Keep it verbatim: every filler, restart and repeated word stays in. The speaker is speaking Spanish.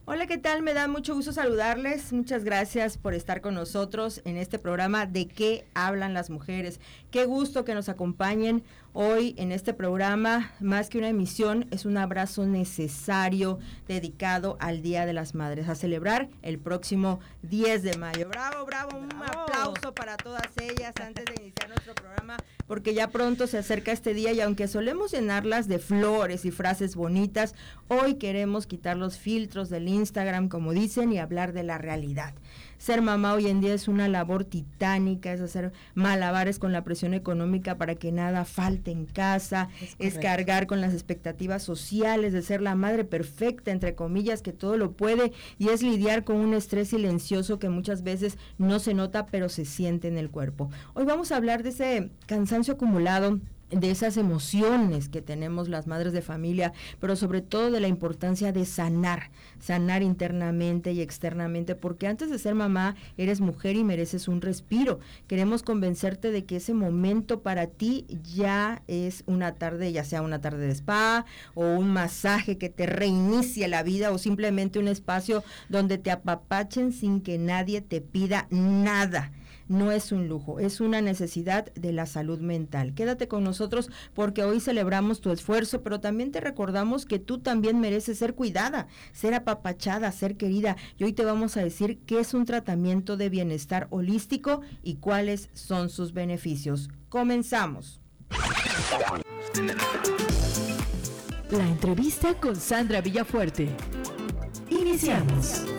Hola, ¿qué tal? Me da mucho gusto saludarles. Muchas gracias por estar con nosotros en este programa de ¿Qué hablan las mujeres? Qué gusto que nos acompañen hoy en este programa. Más que una emisión, es un abrazo necesario dedicado al Día de las Madres, a celebrar el próximo diez de mayo. ¡Bravo, bravo! Un ¡Bravo! aplauso para todas ellas antes de iniciar nuestro programa, porque ya pronto se acerca este día y aunque solemos llenarlas de flores y frases bonitas, hoy queremos quitar los filtros del Instagram, como dicen, y hablar de la realidad. Ser mamá hoy en día es una labor titánica, es hacer malabares con la presión económica para que nada falte en casa, es, es cargar con las expectativas sociales de ser la madre perfecta, entre comillas, que todo lo puede, y es lidiar con un estrés silencioso que muchas veces no se nota, pero se siente en el cuerpo. Hoy vamos a hablar de ese cansancio acumulado, de esas emociones que tenemos las madres de familia, pero sobre todo de la importancia de sanar, sanar internamente y externamente, porque antes de ser mamá eres mujer y mereces un respiro. Queremos convencerte de que ese momento para ti ya es una tarde, ya sea una tarde de spa o un masaje que te reinicie la vida o simplemente un espacio donde te apapachen sin que nadie te pida nada. No es un lujo, es una necesidad de la salud mental. Quédate con nosotros porque hoy celebramos tu esfuerzo, pero también te recordamos que tú también mereces ser cuidada, ser apapachada, ser querida. Y hoy te vamos a decir qué es un tratamiento de bienestar holístico y cuáles son sus beneficios. Comenzamos. La entrevista con Sandra Villafuerte. Iniciamos.